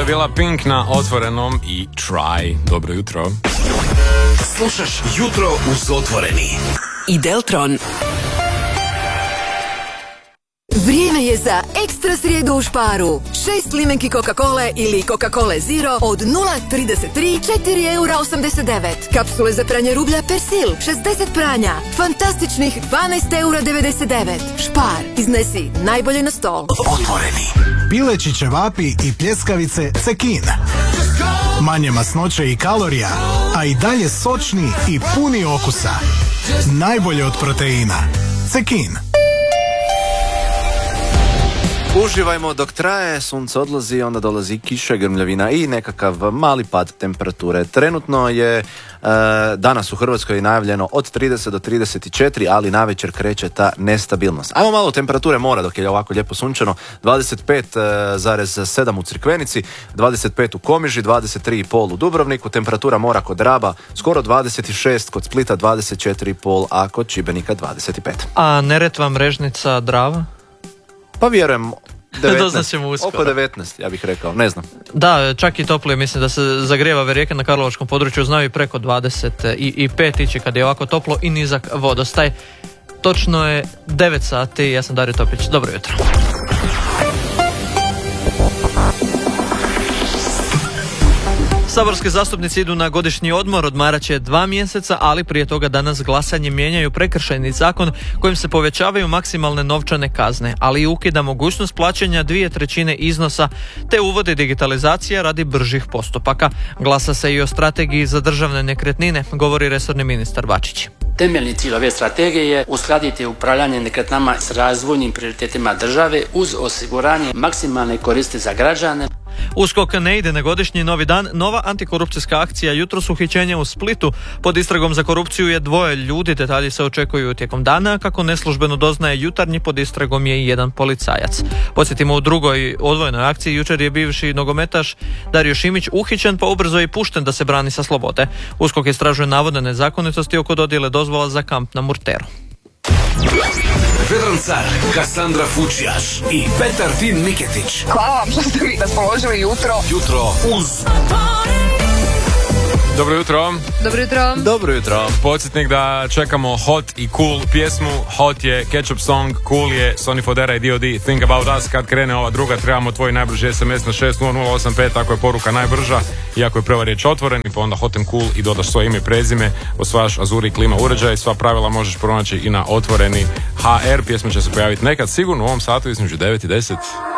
je bila Pink na Otvorenom i Try. Dobro jutro. Slušaš Jutro uz Otvoreni i Deltron. Vrijeme je za ekstra srijedu u Sparu. 6 limenki Coca-Cola ili Coca-Cola Zero od 0,33, 4,89 €. Kapsule za pranje rublja Persil, 60 pranja. Fantastičnih 12,99 €. Spar, iznesi najbolje na stol. Otvoreni. Pileći ćevapi i pljeskavice Cekin. Manje masnoće i kalorija, a i dalje sočni i puni okusa. Najbolje od proteina. Cekin. Uživajmo dok traje, sunce odlazi, onda dolazi kiša, grmljavina i nekakav mali pad temperature. Trenutno je danas u Hrvatskoj najavljeno od 30 do 34, ali navečer kreće ta nestabilnost. Ajmo malo temperature mora dok je ovako lijepo sunčano. 25,7 u Crikvenici, 25 u Komiži, 23,5 u Dubrovniku, temperatura mora kod Raba skoro 26, kod Splita 24,5, a kod Šibenika 25. A Neretva, Mrežnica, Drava? Pa vjerujem 19, oko 19, ja bih rekao, ne znam. Da, čak i toplije, mislim da se zagrijevave rijeke na karlovačkom području znaju i preko 25 ići kad je ovako toplo i nizak vodostaj. Točno je 9 sati, ja sam Dario Topić, dobro jutro. Saborski zastupnici idu na godišnji odmor, odmarat će 2 mjeseca, ali prije toga danas glasanje mijenjaju prekršajni zakon kojim se povećavaju maksimalne novčane kazne, ali i ukida mogućnost plaćanja 2/3 iznosa, te uvodi digitalizacija radi bržih postupaka. Glasa se i o strategiji za državne nekretnine, govori resorni ministar Bačić. Temeljni cilj ove strategije je uskladiti upravljanje nekretninama s razvojnim prioritetima države uz osiguranje maksimalne koristi za građane. USKOK ne ide na godišnji novi dan. Nova antikorupcijska akcija, jutros uhićenje u Splitu. Pod istragom za korupciju je 2 ljudi, detalji se očekuju tijekom dana. Kako neslužbeno doznaje Jutarnji, pod istragom je i 1 policajac. Podsjetimo, u drugoj odvojenoj akciji jučer je bivši nogometaš Dario Šimić uhićen, pa ubrzo je i pušten da se brani sa slobode. USKOK istražuje navodne nezakonitosti oko dodjele dozvola za kamp na Murteru. Vedran Car, Kassandra Fučijaš i Petar Tin Miketić. Hvala vam što ste mi raspoložili jutro. Jutro uz Dobro jutro. Dobro jutro. Dobro jutro. Podsjetnik da čekamo Hot i Cool pjesmu. Hot je Ketchup Song, Cool je Sonny Fodera i D.O.D. Think About Us. Kad krene ova druga, trebamo tvoj najbrži SMS na 60085, ako je poruka najbrža. Iako je prva riječ Otvoreni, pa onda Hot and Cool i dodaš svoje ime i prezime, osvajaš Azuri klima uređaj. Sva pravila možeš pronaći i na Otvoreni HR. Pjesma će se pojaviti nekad, sigurno u ovom satu između 9 i 10.